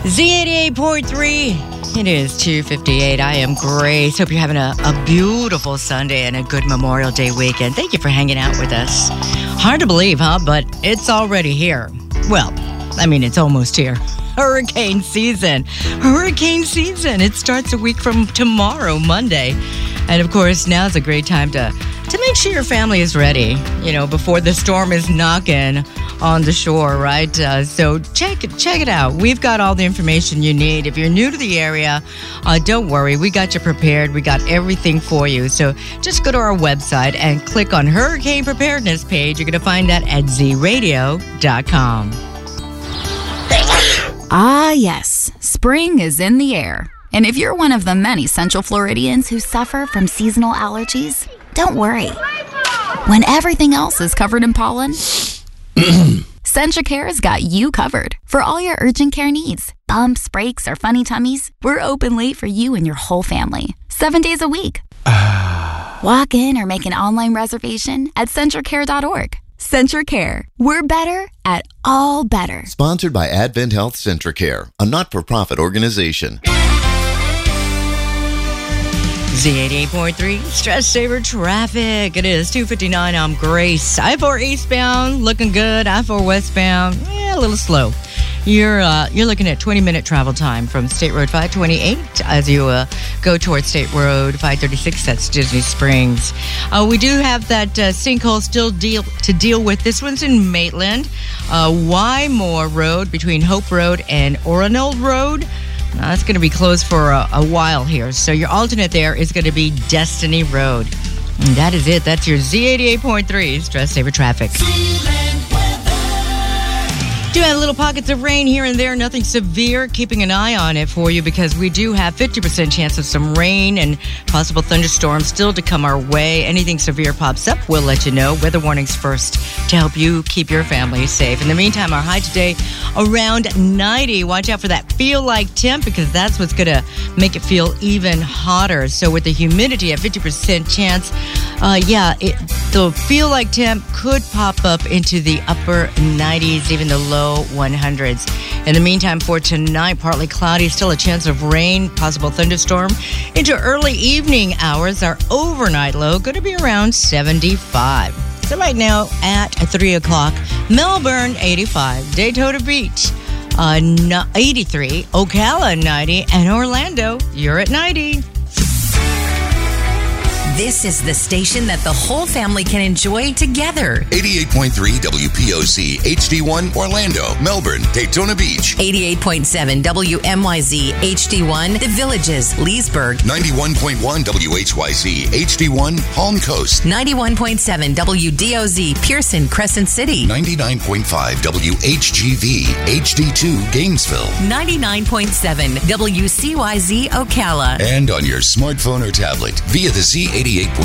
Z88.3. It is 2:58. I am Grace. Hope you're having a beautiful Sunday and a good Memorial Day weekend. Thank you for hanging out with us. Hard to believe, huh? But it's already here. Well, I mean, it's almost here. Hurricane season. Hurricane season. It starts a week from tomorrow, Monday. And of course, now's a great time to make sure your family is ready, before the storm is knocking on the shore, right? So check it out. We've got all the information you need. If you're new to the area, don't worry. We got you prepared. We got everything for you. So just go to our website and click on Hurricane Preparedness page. You're going to find that at zradio.com. Ah, yes. Spring is in the air. And if you're one of the many Central Floridians who suffer from seasonal allergies, don't worry. When everything else is covered in pollen, CentraCare's got you covered for all your urgent care needs. Bumps, breaks, or funny tummies, we're open late for you and your whole family, 7 days a week. Walk in or make an online reservation at CentraCare.org. CentraCare. We're better at all better. Sponsored by Advent Health CentraCare, a not-for-profit organization. Z88.3, Stress Saver Traffic. It is 2:59. I'm Grace. I-4 eastbound, looking good. I-4 westbound, a little slow. You're looking at 20-minute travel time from State Road 528 as you go towards State Road 536. That's Disney Springs. We do have that sinkhole still to deal with. This one's in Maitland. Wymore Road between Hope Road and Oronold Road. That's going to be closed for a while here. So your alternate there is going to be Destiny Road. And that is it. That's your Z88.3 Stress Saver Traffic. Do have little pockets of rain here and there, nothing severe. Keeping an eye on it for you because we do have 50% chance of some rain and possible thunderstorms still to come our way. Anything severe pops up, we'll let you know. Weather warnings first to help you keep your family safe. In the meantime, our high today around 90. Watch out for that feel-like temp because that's what's going to make it feel even hotter. So with the humidity at 50% chance, the feel-like temp could pop up into the upper 90s, even the low 100s. In the meantime, for tonight, partly cloudy, still a chance of rain, possible thunderstorm. Into early evening hours, our overnight low going to be around 75. So right now at 3 o'clock, Melbourne 85, Daytona Beach 83, Ocala 90, and Orlando, you're at 90. This is the station that the whole family can enjoy together. 88.3 WPOC, HD1, Orlando, Melbourne, Daytona Beach. 88.7 WMYZ, HD1, The Villages, Leesburg. 91.1 WHYZ, HD1, Palm Coast. 91.7 WDOZ, Pearson, Crescent City. 99.5 WHGV, HD2, Gainesville. 99.7 WCYZ, Ocala. And on your smartphone or tablet via the Z88.3